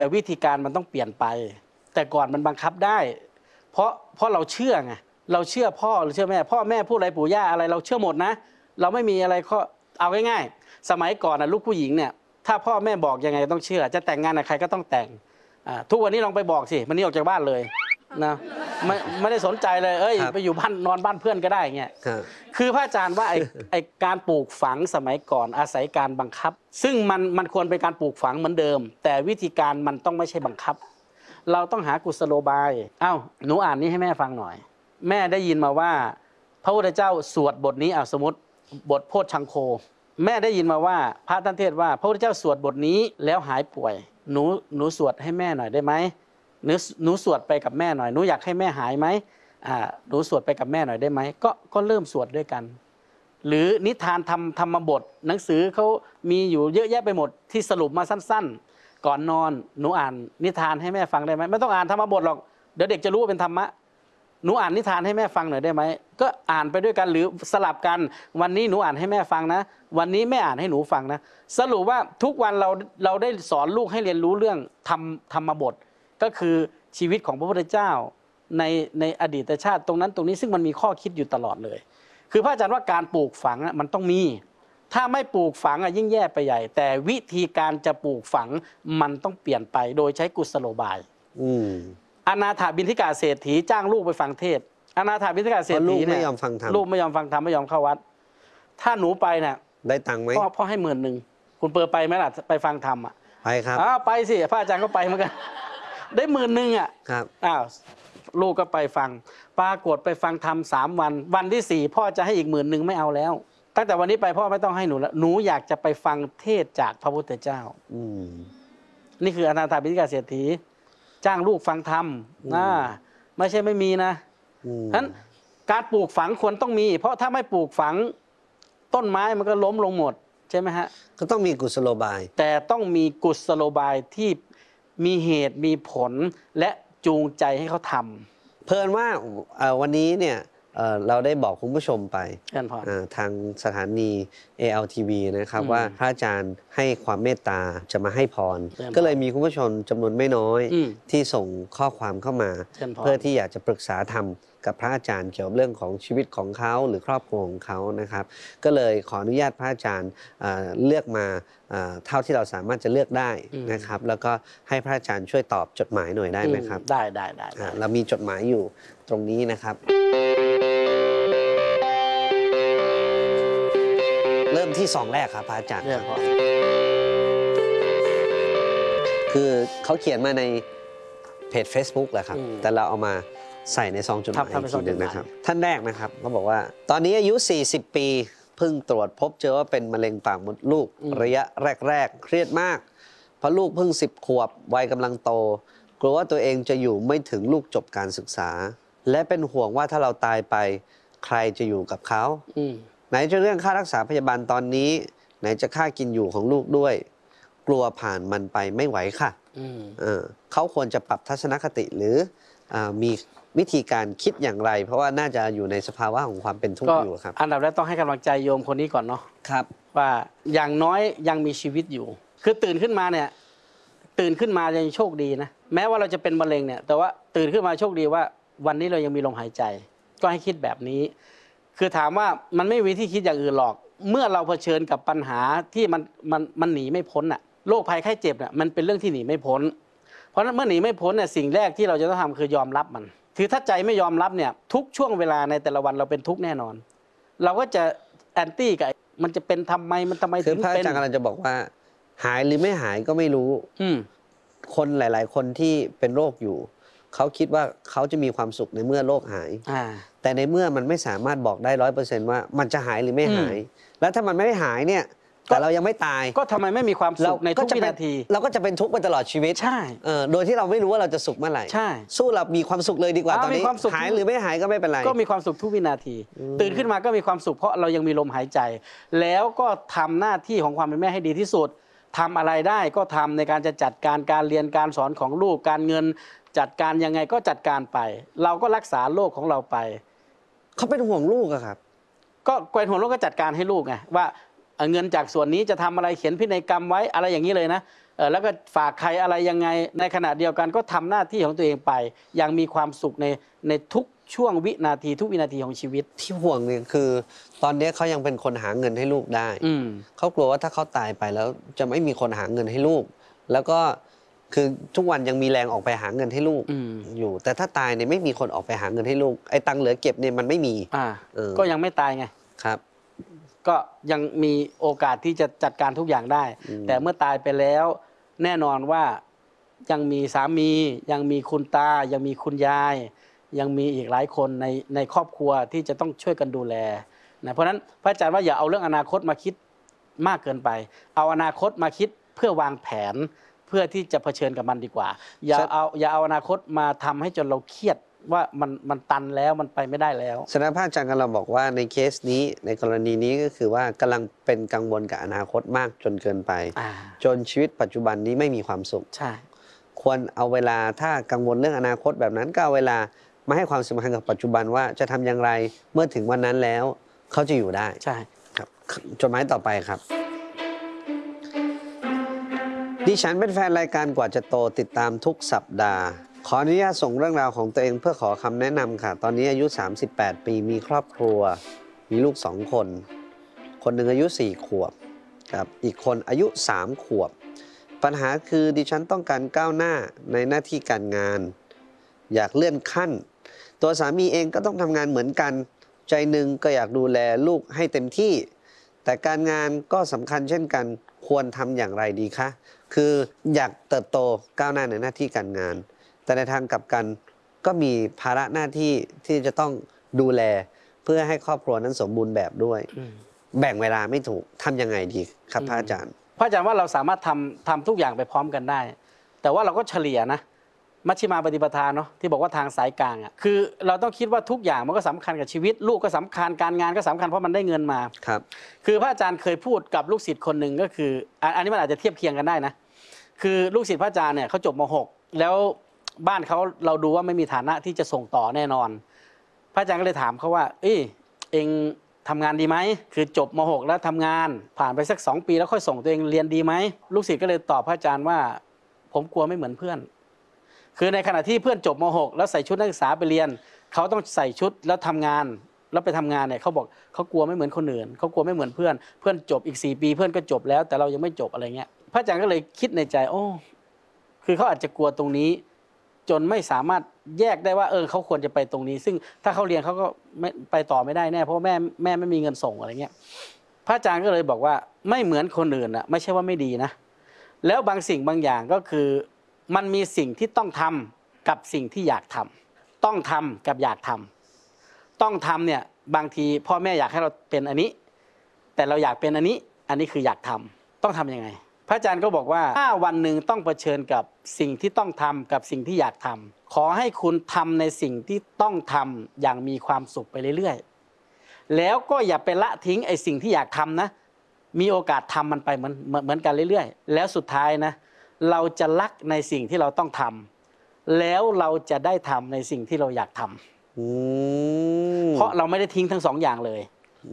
แต่วิธีการมันต้องเปลี่ยนไปแต่ก่อนมันบังคับได้เพราะเราเชื่อไงเราเชื่อพ่อเราเชื่อแม่พ่อแม่พูดอะไรปู่ย่าอะไรเราเชื่อหมดนะเราไม่มีอะไรก็เอาง่ายๆสมัยก่อนนะลูกผู้หญิงเนี่ยถ้าพ่อแม่บอกยังไงต้องเชื่อจะแต่งงานกับใครก็ต้องแต่งทุกวันนี้ลองไปบอกสิมันนี่ออกจากบ้านเลยนะไม่ได้สนใจเลยไปอยู่บ้านนอนบ้านเพื่อนก็ได้เงี้ยคือพระอาจารย์ว่าไอ้การปลูกฝังสมัยก่อนอาศัยการบังคับซึ่งมันควรเป็นการปลูกฝังเหมือนเดิมแต่วิธีการมันต้องไม่ใช่บังคับเราต้องหากุศโลบายหนูอ่านนี้ให้แม่ฟังหน่อยแม่ได้ยินมาว่าพระพุทธเจ้าสวดบทนี้สมมติบทโพชฌังโฆแม่ได้ยินมาว่าพระท่านเทศว่าพระพุทธเจ้าสวดบทนี้แล้วหายป่วยหนูสวดให้แม่หน่อยได้ไหมหนูสวดไปกับแม่หน่อยหนูอยากให้แม่หายไหมหนูสวดไปกับแม่หน่อยได้ไหมก็เริ่มสวดด้วยกันหรือนิทานธรรมบทหนังสือเขามีอยู่เยอะแยะไปหมดที่สรุปมาสั้นๆก่อนนอนหนูอ่านนิทานให้แม่ฟังได้ไหมไม่ต้องอ่านธรรมบทหรอกเดี๋ยวเด็กจะรู้ว่าเป็นธรรมะหนูอ่านนิทานให้แม่ฟังหน่อยได้ไหมก็อ่านไปด้วยกันหรือสลับกันวันนี้หนูอ่านให้แม่ฟังนะวันนี้แม่อ่านให้หนูฟังนะสรุปว่าทุกวันเราได้สอนลูกให้เรียนรู้เรื่องธรรมบทก็คือชีวิตของพระพุทธเจ้าในอดีตชาติตรงนั้นตรงนี้ซึ่งมันมีข้อคิดอยู่ตลอดเลยคือพระอาจารย์ว่าการปลูกฝังมันต้องมีถ้าไม่ปลูกฝังยิ่งแย่ไปใหญ่แต่วิธีการจะปลูกฝังมันต้องเปลี่ยนไปโดยใช้กุศโลบายอนาถบิณฑิกาเศรษฐีจ้างลูกไปฟังเทศอนาถบิณฑิกาเศรษฐีเนี่ยลูกไม่ยอมฟังธรรมไม่ยอมเข้าวัดถ้าหนูไปเนี่ยได้ตังค์ไหมพ่อให้10,000คุณเปิดไปไหมล่ะไปฟังธรรมไปครับไปสิพระอาจารย์ก็ไปเหมือนกันได้10,000ครับลูกก็ไปฟังปรากฏไปฟังธรรม3 วันวันที่4พ่อจะให้อีก10,000ไม่เอาแล้วตั้งแต่วันนี้ไปพ่อไม่ต้องให้หนูแล้วหนูอยากจะไปฟังเทศจากพระพุทธเจ้านี่คืออนาถบิณฑิกาเศรษฐีจ้างลูกฟังธรรมไม่ใช่ไม่มีนะฉะนั้นการปลูกฝังควรต้องมีเพราะถ้าไม่ปลูกฝังต้นไม้มันก็ล้มลงหมดใช่ไหมฮะก็ต้องมีกุศโลบายแต่ต้องมีกุศโลบายที่มีเหตุมีผลและจูงใจให้เขาทำเพิ่นว่าวันนี้เนี่ยเราได้บอกคุณผู้ชมไปทางสถานี ALTV นะครับว่าพระอาจารย์ให้ความเมตตาจะมาให้พรก็เลยมีคุณผู้ชมจำนวนไม่น้อยที่ส่งข้อความเข้ามาเพื่อที่อยากจะปรึกษาธรรมกับพระอาจารย์เกี่ยวกับเรื่องของชีวิตของเขาหรือครอบครัวของเขานะครับก็เลยขออนุญาตพระอาจารย์เลือกมาเท่าที่เราสามารถจะเลือกได้นะครับแล้วก็ให้พระอาจารย์ช่วยตอบจดหมายหน่อยได้ไหมครับได้เรามีจดหมายอยู่ตรงนี้นะครับเริ่มที่2แรกครับพระอาจารย์คือเขาเขียนมาในเพจ Facebook แหละครับแต่เราเอามาใส่ในซองจดหมายอีกทีหนึ่งนะครับท่านแรกนะครับเขาบอกว่าตอนนี้อายุ40 ปีเพิ่งตรวจพบเจอว่าเป็นมะเร็งปากมดลูกระยะแรกเครียดมากเพราะลูกเพิ่ง10 ขวบวัยกำลังโตกลัวว่าตัวเองจะอยู่ไม่ถึงลูกจบการศึกษาและเป็นห่วงว่าถ้าเราตายไปใครจะอยู่กับเขาไหนจะเรื่องค่ารักษาพยาบาลตอนนี้ไหนจะค่ากินอยู่ของลูกด้วยกลัวผ่านมันไปไม่ไหวค่ะเขาควรจะปรับทัศนคติหรือมีวิธีการคิดอย่างไรเพราะว่าน่าจะอยู่ในสภาวะของความเป็นทุกข์อยู่ครับอันดับแรกต้องให้กำลังใจโยมคนนี้ก่อนเนาะครับว่าอย่างน้อยยังมีชีวิตอยู่คือตื่นขึ้นมาเนี่ยตื่นขึ้นมายังโชคดีนะแม้ว่าเราจะเป็นมะเร็งเนี่ยแต่ว่าตื่นขึ้นมาโชคดีว่าวันนี้เรายังมีลมหายใจก็ให้คิดแบบนี้คือถามว่ามันไม่มีวิธีคิดอย่างอื่นหรอกเมื่อเราเผชิญกับปัญหาที่มันหนีไม่พ้นอะโรคภัยไข้เจ็บเนี่ยมันเป็นเรื่องที่หนีไม่พ้นเพราะฉะนั้นเมื่อหนีไม่พ้นเนี่ยสิ่งแรกที่เราจะต้องทำคือยอมรับมันคือถ้าใจไม่ยอมรับเนี่ยทุกช่วงเวลาในแต่ละวันเราเป็นทุกข์แน่นอนเราก็จะแอนตี้กับมันจะเป็นทำไมถึงเป็นพระอาจารย์กำลังจะบอกว่าหายหรือไม่หายก็ไม่รู้คนหลายๆคนที่เป็นโรคอยู่เขาคิดว่าเขาจะมีความสุขในเมื่อโรคหายแต่ในเมื่อมันไม่สามารถบอกได้100%ว่ามันจะหายหรือไม่หายแล้วถ้ามันไม่ได้หายเนี่ยแต่เรายังไม่ตายก็ทำไมไม่มีความสุขในทุกวินาทีเราก็จะเป็นทุกข์ไปตลอดชีวิตใช่โดยที่เราไม่รู้ว่าเราจะสุขเมื่อไหร่ใช่สู้เรามีความสุขเลยดีกว่าตอนนี้หายหรือไม่หายก็ไม่เป็นไรก็มีความสุขทุกวินาทีตื่นขึ้นมาก็มีความสุขเพราะเรายังมีลมหายใจแล้วก็ทำหน้าที่ของความเป็นแม่ให้ดีที่สุดทำอะไรได้ก็ทำในการจะจัดการการเรียนการสอนของลูกการเงินจัดการยังไงก็จัดการไปเราก็รักษาโรคของเราไปเขาเป็นห่วงลูกอะครับก็เป็นห่วงลูกก็จัดการให้ลูกไงว่าเงินจากส่วนนี้จะทำอะไรเขียนพินัยกรรมไว้อะไรอย่างนี้เลยนะแล้วก็ฝากใครอะไรยังไงในขณะเดียวกันก็ทำหน้าที่ของตัวเองไปยังมีความสุขในทุกช่วงวินาทีทุกวินาทีของชีวิตที่ห่วงเนี่ยคือตอนนี้เขายังเป็นคนหาเงินให้ลูกได้เขากลัวว่าถ้าเขาตายไปแล้วจะไม่มีคนหาเงินให้ลูกแล้วก็คือทุกวันยังมีแรงออกไปหาเงินให้ลูกอยู่แต่ถ้าตายเนี่ยไม่มีคนออกไปหาเงินให้ลูกไอ้ตังค์เหลือเก็บเนี่ยมันไม่มีก็ยังไม่ตายไงครับก็ยังมีโอกาสที่จะจัดการทุกอย่างได้แต่เมื่อตายไปแล้วแน่นอนว่ายังมีสามียังมีคุณตายังมีคุณยายยังมีอีกหลายคนในครอบครัวที่จะต้องช่วยกันดูแลนะเพราะฉะนั้นพระอาจารย์ว่าอย่าเอาเรื่องอนาคตมาคิดมากเกินไปเอาอนาคตมาคิดเพื่อวางแผนเพื่อที่จะเผชิญกับมันดีกว่าอย่าเอาอนาคตมาทำให้จนเราเครียดว่ามันตันแล้วมันไปไม่ได้แล้วสำนักพระอาจารย์กำลังบอกว่าในเคสนี้ในกรณีนี้ก็คือว่ากำลังเป็นกังวลกับอนาคตมากจนเกินไปจนชีวิตปัจจุบันนี้ไม่มีความสุขใช่ควรเอาเวลาถ้ากังวลเรื่องอนาคตแบบนั้นก็เอาเวลามาให้ความสำคัญกับปัจจุบันว่าจะทำอย่างไรเมื่อถึงวันนั้นแล้วเขาจะอยู่ได้ใช่ครับจดหมายต่อไปครับดิฉันเป็นแฟนรายการกว่าจะโตติดตามทุกสัปดาห์ขออนุญาตส่งเรื่องราวของตัวเองเพื่อขอคำแนะนำค่ะตอนนี้อายุ38ปีมีครอบครัวมีลูก2คนคนหนึ่งอายุ4ขวบครับอีกคนอายุ3ขวบปัญหาคือดิฉันต้องการก้าวหน้าในหน้าที่การงานอยากเลื่อนขั้นตัวสามีเองก็ต้องทำงานเหมือนกันใจหนึ่งก็อยากดูแลลูกให้เต็มที่แต่การงานก็สำคัญเช่นกันควรทำอย่างไรดีคะคืออยากเติบโตก้าวหน้าในหน้าที่การงานแต่ในทางกลับกันก็มีภาระหน้าที่ที่จะต้องดูแลเพื่อให้ครอบครัวนั้นสมบูรณ์แบบด้วยแบ่งเวลาไม่ถูกทำยังไงดีครับพระอาจารย์พระอาจารย์ว่าเราสามารถทำทุกอย่างไปพร้อมกันได้แต่ว่าเราก็เฉลี่ยนะมัชฌิมาปฏิปทาเนาะที่บอกว่าทางสายกลางอ่ะคือเราต้องคิดว่าทุกอย่างมันก็สำคัญกับชีวิตลูกก็สำคัญการงานก็สำคัญเพราะมันได้เงินมาครับคือพระอาจารย์เคยพูดกับลูกศิษย์คนหนึ่งก็คืออันนี้มันอาจจะเทียบเคียงกันได้นะคือลูกศิษย์พระอาจารย์เนี่ยเขาจบม.6 แล้วบ้านเขาเราดูว่าไม่มีฐานะที่จะส่งต่อแน่นอนพระอาจารย์ก็เลยถามเขาว่าเองทำงานดีไหมคือจบม.6 แล้วทำงานผ่านไปสัก2 ปีแล้วค่อยส่งตัวเองเรียนดีไหมลูกศิษย์ก็เลยตอบพระอาจารย์ว่าผมกลัวไม่เหมือนเพื่อนคือในขณะที่เพื่อนจบม.6 แล้วใส่ชุดนักศึกษาไปเรียนเขาต้องใส่ชุดแล้วทำงานแล้วไปทำงานเนี่ยเขาบอกเขากลัวไม่เหมือนคนอื่นเขากลัวไม่เหมือนเพื่อนจบอีก4 ปีเพื่อนก็จบแล้วแต่เรายังไม่จบอะไรเงี้ยพระอาจารย์ก็เลยคิดในใจคือเขาอาจจะกลัวตรงนี้จนไม่สามารถแยกได้ว่าเขาควรจะไปตรงนี้ซึ่งถ้าเขาเรียนเขาก็ไม่ไปต่อไม่ได้แน่เพราะแม่ไม่มีเงินส่งอะไรเงี้ยพระอาจารย์ก็เลยบอกว่าไม่เหมือนคนอื่นไม่ใช่ว่าไม่ดีนะแล้วบางสิ่งบางอย่างก็คือมันมีสิ่งที่ต้องทำกับสิ่งที่อยากทำต้องทำกับอยากทำต้องทำเนี่ยบางทีพ่อแม่อยากให้เราเป็นอันนี้แต่เราอยากเป็นอันนี้คืออยากทำต้องทำยังไงพระอาจารย์ก็บอกว่าถ้าวันหนึ่งต้องเผชิญกับสิ่งที่ต้องทำกับสิ่งที่อยากทำขอให้คุณทำในสิ่งที่ต้องทำอย่างมีความสุขไปเรื่อยๆแล้วก็อย่าไปละทิ้งไอ้สิ่งที่อยากทำนะมีโอกาสทำมันไปเหมือนกันเรื่อยๆแล้วสุดท้ายนะเราจะรักในสิ่งที่เราต้องทำแล้วเราจะได้ทำในสิ่งที่เราอยากทำเพราะเราไม่ได้ทิ้งทั้ง2 อย่างเลย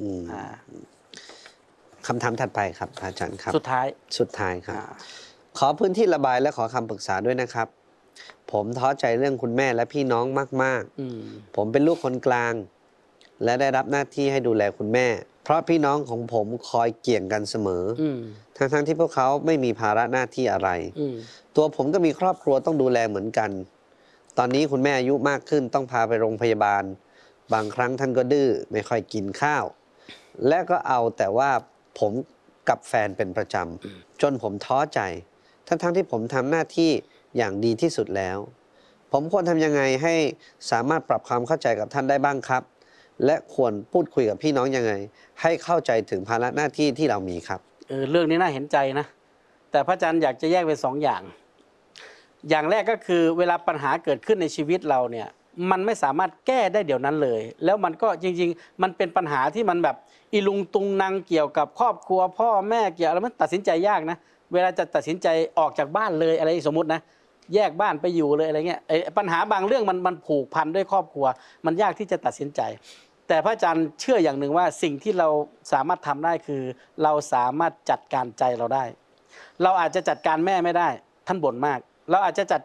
คำถามถัดไปครับอาจารย์ครับสุดท้ายครับขอพื้นที่ระบายและขอคำปรึกษาด้วยนะครับผมท้อใจเรื่องคุณแม่และพี่น้องมากๆผมเป็นลูกคนกลางและได้รับหน้าที่ให้ดูแลคุณแม่เพราะพี่น้องของผมคอยเกี่ยงกันเสมอทั้งที่พวกเขาไม่มีภาระหน้าที่อะไรตัวผมก็มีครอบครัวต้องดูแลเหมือนกันตอนนี้คุณแม่อายุมากขึ้นต้องพาไปโรงพยาบาลบางครั้งท่านก็ดื้อไม่ค่อยกินข้าวและก็เอาแต่ว่าผมกับแฟนเป็นประจำจนผมท้อใจทั้งที่ผมทำหน้าที่อย่างดีที่สุดแล้วผมควรทำยังไงให้สามารถปรับความเข้าใจกับท่านได้บ้างครับและควรพูดคุยกับพี่น้องยังไงให้เข้าใจถึงภาระหน้าที่ที่เรามีครับเรื่องนี้น่าเห็นใจนะแต่พระอาจารย์อยากจะแยกเป็น2 อย่างแรกก็คือเวลาปัญหาเกิดขึ้นในชีวิตเราเนี่ยมันไม่สามารถแก้ได้เดี๋ยวนั้นเลยแล้วมันก็จริงๆมันเป็นปัญหาที่มันแบบอีลุงตุงนางเกี่ยวกับครอบครัวพ่อแม่เกี่ยวแล้วมันตัดสินใจยากนะเวลาจะตัดสินใจออกจากบ้านเลยอะไรสมมตินะแยกบ้านไปอยู่เลยอะไรเงี้ยปัญหาบางเรื่องมันผูกพันด้วยครอบครัวมันยากที่จะตัดสินใจแต่พระอาจารย์เชื่ออย่างหนึ่งว่าสิ่งที่เราสามารถทำได้คือเราสามารถจัดการใจเราได้เราอาจจะจัดการแม่ไม่ได้ท่านบ่นมาก เราอาจจะจัด